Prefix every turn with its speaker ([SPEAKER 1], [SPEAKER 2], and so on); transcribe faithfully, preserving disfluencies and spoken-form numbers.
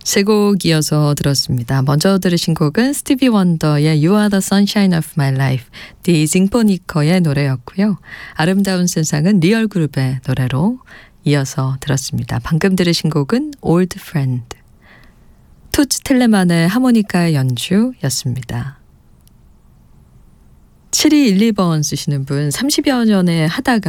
[SPEAKER 1] 세 곡 이어서 들었습니다. 먼저 들으신 곡은 스티비 원더의 You Are the Sunshine of My Life, 디 징포니커의 노래였고요. 아름다운 세상은 리얼그룹의 노래로 이어서 들었습니다. 방금 들으신 곡은 Old Friend, 투츠 텔레만의 하모니카 연주였습니다. 칠이일이 번 쓰시는 분, 삼십여 년에 하다가